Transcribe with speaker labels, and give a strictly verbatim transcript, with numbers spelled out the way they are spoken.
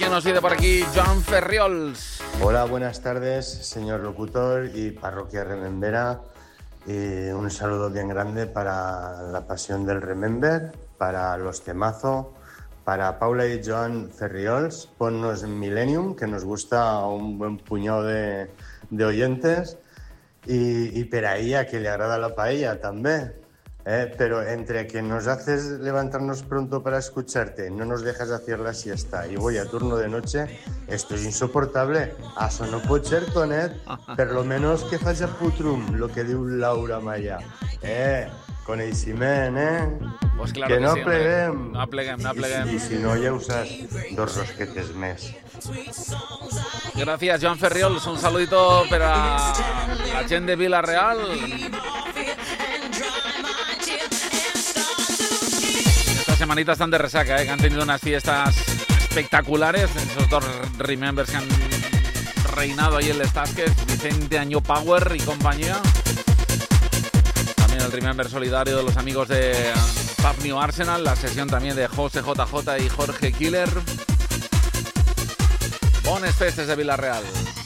Speaker 1: ¿Quién nos pide por aquí? Joan Ferriols.
Speaker 2: Hola, buenas tardes, señor locutor y parroquia Remembera. Y un saludo bien grande para la pasión del Remember, para los temazo, para Paula y Joan Ferriols. Ponnos Millennium, que nos gusta a un buen puñado de, de oyentes. Y, y per a ella, que le agrada la paella también. Eh, pero entre que nos haces levantarnos pronto para escucharte, no nos dejas hacer la siesta y voy a turno de noche, esto es insoportable. Això no pot ser, Tonet. Per lo menos que faci putrum, lo que diu Laura Maya. Eh, coneixement, eh?
Speaker 1: Pues claro
Speaker 2: que,
Speaker 1: que
Speaker 2: no
Speaker 1: sí,
Speaker 2: pleguem.
Speaker 1: No pleguem, no pleguem.
Speaker 2: I, I si no, ja ho saps, dos rosquetes més.
Speaker 1: Gracias, Joan Ferriols. Un saludito para la gent de Vila-real. Semanitas están de resaca, ¿eh? Que han tenido unas fiestas espectaculares. Esos dos Remembers que han reinado ahí en el Tasques, Vicente Año Power y compañía. También el Remember solidario de los amigos de Pub New Arsenal. La sesión también de José J J y Jorge Killer. Bones Festes de Vila-real.